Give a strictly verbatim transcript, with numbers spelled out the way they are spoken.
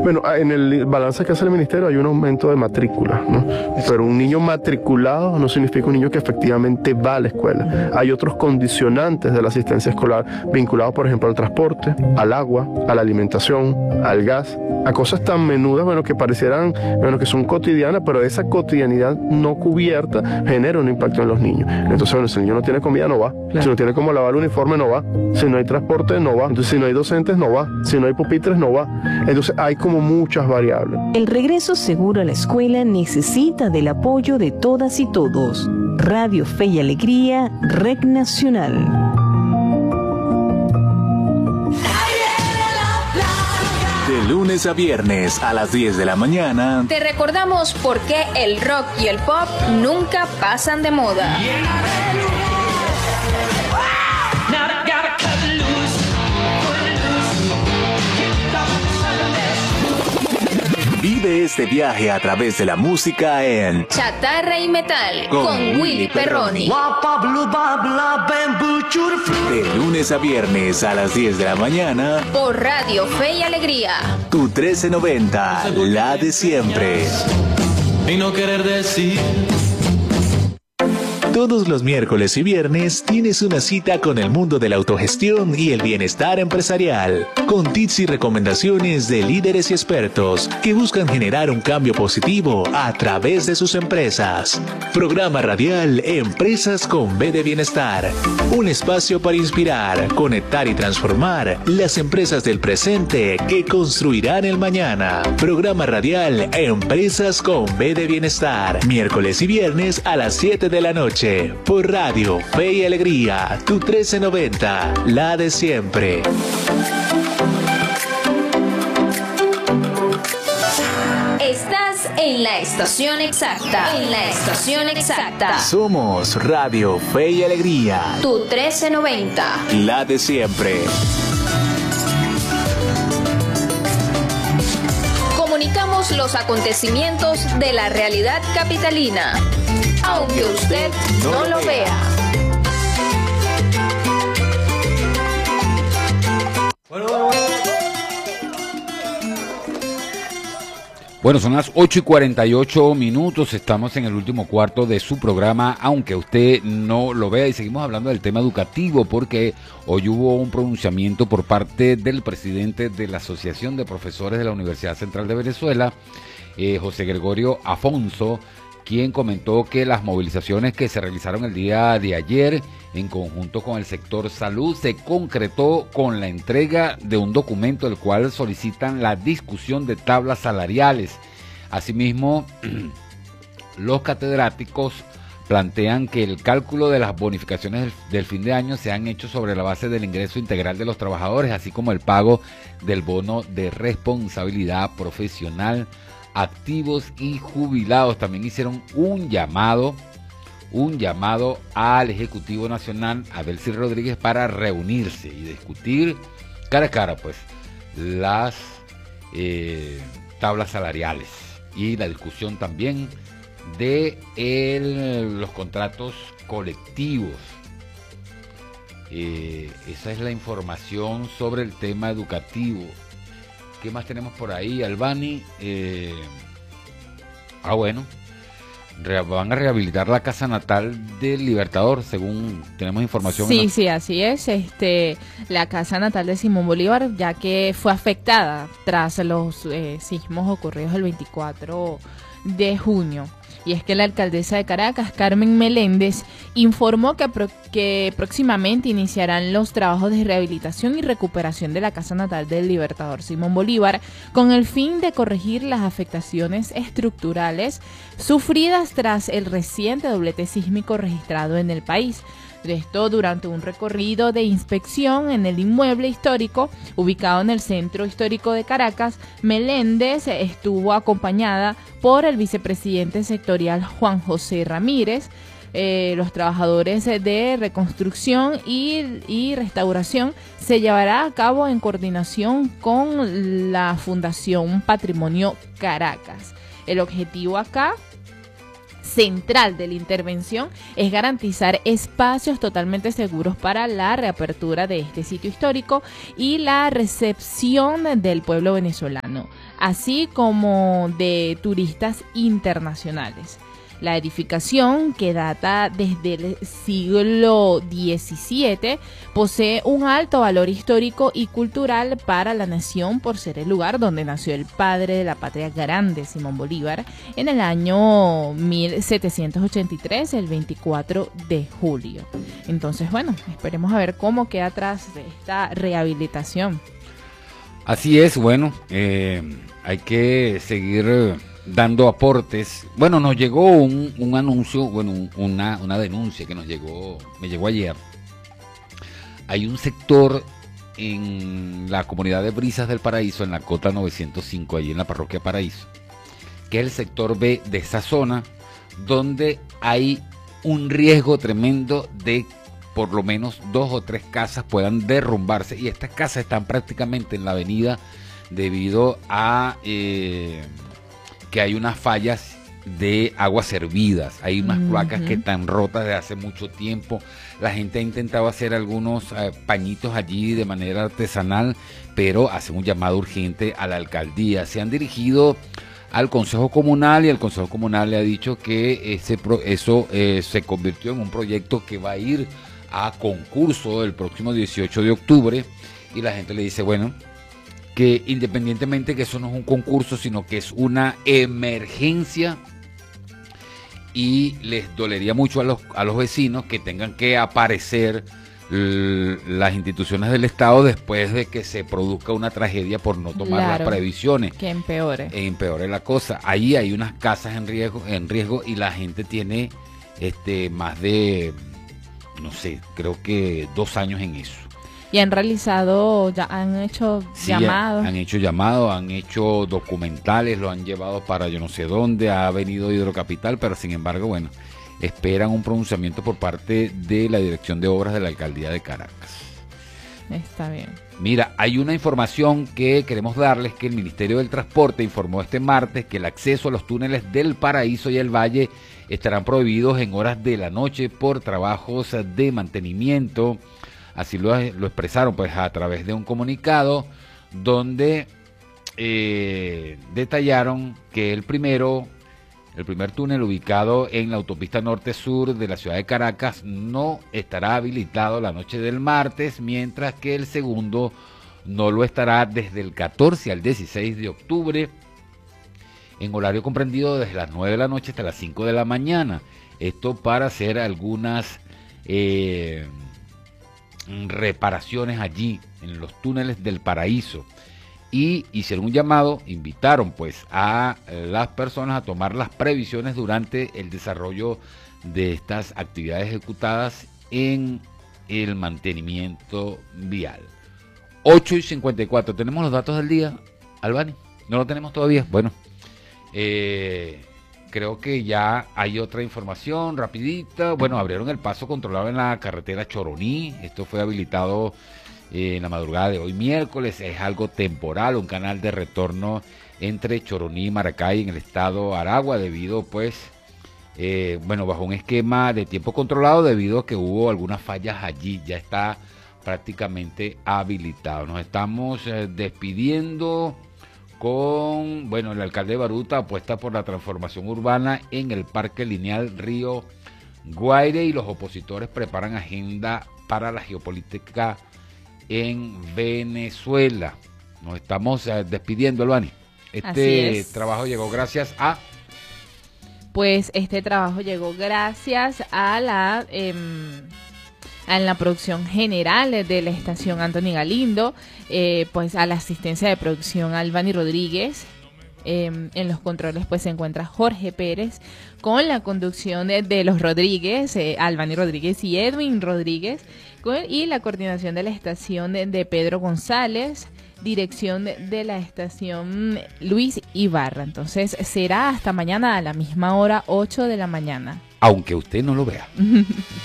Bueno, en el balance que hace el ministerio hay un aumento de matrícula, ¿no? Pero un niño matriculado no significa un niño que efectivamente va a la escuela. Hay otros condicionantes de la asistencia escolar vinculados, por ejemplo, al transporte, al agua, a la alimentación, al gas, a cosas tan menudas, bueno, que parecieran, bueno, que son cotidianas, pero esa cotidianidad no cubierta genera un impacto en los niños. Entonces, bueno, si el niño no tiene comida, no va. Claro. Si no tiene cómo lavar el uniforme, no va. Si no hay transporte, no va. Entonces, si no hay docentes, no va. Si no hay pupitres, no va. Entonces, hay como muchas variables. El regreso seguro a la escuela necesita del apoyo de todas y todos. Radio Fe y Alegría, Red Nacional. De lunes a viernes a las diez de la mañana. Te recordamos por qué el rock y el pop nunca pasan de moda. Vive este viaje a través de la música en Chatarra y Metal con, con Willy Perroni. De lunes a viernes a las diez de la mañana por Radio Fe y Alegría. Tu trece noventa, la de siempre. Y no querer decir. Todos los miércoles y viernes tienes una cita con el mundo de la autogestión y el bienestar empresarial, con tips y recomendaciones de líderes y expertos que buscan generar un cambio positivo a través de sus empresas. Programa radial Empresas con B de Bienestar, un espacio para inspirar, conectar y transformar las empresas del presente que construirán el mañana. Programa radial Empresas con B de Bienestar, miércoles y viernes a las siete de la noche. Por Radio Fe y Alegría, tu trece noventa, la de siempre. Estás en la estación exacta. En la estación exacta. Somos Radio Fe y Alegría, tu trece noventa, la de siempre. Comunicamos los acontecimientos de la realidad capitalina, aunque usted no lo vea. Bueno, son las ocho y cuarenta y ocho minutos, estamos en el último cuarto de su programa, aunque usted no lo vea, y seguimos hablando del tema educativo, porque hoy hubo un pronunciamiento por parte del presidente de la Asociación de Profesores de la Universidad Central de Venezuela, eh, José Gregorio Afonso, quien comentó que las movilizaciones que se realizaron el día de ayer en conjunto con el sector salud se concretó con la entrega de un documento el cual solicitan la discusión de tablas salariales. Asimismo, los catedráticos plantean que el cálculo de las bonificaciones del, del fin de año se han hecho sobre la base del ingreso integral de los trabajadores, así como el pago del bono de responsabilidad profesional, activos y jubilados. También hicieron un llamado, un llamado al Ejecutivo Nacional, a Delcy Rodríguez, para reunirse y discutir cara a cara, pues, las eh, tablas salariales y la discusión también de el, los contratos colectivos. Eh, esa es la información sobre el tema educativo. ¿Qué más tenemos por ahí, Albani? Eh, ah, bueno, re, van a rehabilitar la casa natal del Libertador, según tenemos información. Sí, sí, así es. Este, la casa natal de Simón Bolívar, ya que fue afectada tras los eh, sismos ocurridos el veinticuatro de junio. Y es que la alcaldesa de Caracas, Carmen Meléndez, informó que, pro, que próximamente iniciarán los trabajos de rehabilitación y recuperación de la casa natal del Libertador Simón Bolívar, con el fin de corregir las afectaciones estructurales sufridas tras el reciente doblete sísmico registrado en el país. De esto durante un recorrido de inspección en el inmueble histórico ubicado en el centro histórico de Caracas. Meléndez estuvo acompañada por el vicepresidente sectorial Juan José Ramírez. Eh, los trabajadores de reconstrucción y, y restauración se llevará a cabo en coordinación con la Fundación Patrimonio Caracas. El objetivo acá central de la intervención es garantizar espacios totalmente seguros para la reapertura de este sitio histórico y la recepción del pueblo venezolano, así como de turistas internacionales. La edificación, que data desde el siglo diecisiete, posee un alto valor histórico y cultural para la nación por ser el lugar donde nació el padre de la patria grande, Simón Bolívar, en el año mil setecientos ochenta y tres, el veinticuatro de julio. Entonces, bueno, esperemos a ver cómo queda atrás de esta rehabilitación. Así es, bueno, eh, hay que seguir eh, dando aportes. Bueno, nos llegó un, un anuncio, bueno, un, una, una denuncia que nos llegó, me llegó ayer. Hay un sector en la comunidad de Brisas del Paraíso, en la Cota novecientos cinco, allí en la parroquia Paraíso, que es el sector B de esa zona, donde hay un riesgo tremendo de por lo menos dos o tres casas puedan derrumbarse, y estas casas están prácticamente en la avenida debido a eh, que hay unas fallas de aguas servidas, hay unas uh-huh. cloacas que están rotas desde hace mucho tiempo. La gente ha intentado hacer algunos eh, pañitos allí de manera artesanal, pero hacen un llamado urgente a la alcaldía. Se han dirigido al Consejo Comunal y el Consejo Comunal le ha dicho que ese pro, eso eh, se convirtió en un proyecto que va a ir a concurso el próximo dieciocho de octubre, y la gente le dice, bueno, que independientemente que eso no es un concurso, sino que es una emergencia, y les dolería mucho a los, a los vecinos que tengan que aparecer l- las instituciones del Estado después de que se produzca una tragedia por no tomar claro, las previsiones. Que empeore. E empeore la cosa. Ahí hay unas casas en riesgo, en riesgo y la gente tiene este más de, no sé, creo que dos años en eso. Y han realizado, ya han hecho sí, llamados. Han hecho llamados, han hecho documentales, lo han llevado para yo no sé dónde, ha venido Hidrocapital, pero sin embargo, bueno, esperan un pronunciamiento por parte de la Dirección de Obras de la Alcaldía de Caracas. Está bien. Mira, hay una información que queremos darles, que el Ministerio del Transporte informó este martes que el acceso a los túneles del Paraíso y el Valle estarán prohibidos en horas de la noche por trabajos de mantenimiento. Así lo, lo expresaron pues a través de un comunicado donde eh, detallaron que el primero, el primer túnel ubicado en la autopista norte-sur de la ciudad de Caracas no estará habilitado la noche del martes, mientras que el segundo no lo estará desde el catorce al dieciséis de octubre, en horario comprendido desde las nueve de la noche hasta las cinco de la mañana. Esto para hacer algunas Eh, reparaciones allí en los túneles del Paraíso, y hicieron un llamado, invitaron pues a las personas a tomar las previsiones durante el desarrollo de estas actividades ejecutadas en el mantenimiento vial. ocho y cincuenta y cuatro, ¿tenemos los datos del día, Albani? ¿No lo tenemos todavía? Bueno, eh creo que ya hay otra información rapidita. Bueno, abrieron el paso controlado en la carretera Choroní. Esto fue habilitado eh, en la madrugada de hoy miércoles. Es algo temporal, un canal de retorno entre Choroní y Maracay en el estado Aragua, debido pues, eh, bueno, bajo un esquema de tiempo controlado debido a que hubo algunas fallas allí. Ya está prácticamente habilitado. Nos estamos eh, despidiendo con, bueno, el alcalde de Baruta apuesta por la transformación urbana en el Parque Lineal Río Guaire, y los opositores preparan agenda para la geopolítica en Venezuela. Nos estamos eh, despidiendo, Albani. Este trabajo llegó gracias a... Pues este trabajo llegó gracias a la... Eh, en la producción general de la estación Anthony Galindo, eh, pues a la asistencia de producción Albani Rodríguez. Eh, en los controles pues se encuentra Jorge Pérez, con la conducción de, de los Rodríguez, eh, Albani Rodríguez y Edwin Rodríguez, con, y la coordinación de la estación de, de Pedro González, dirección de, de la estación Luis Ibarra. Entonces será hasta mañana a la misma hora, ocho de la mañana. Aunque usted no lo vea.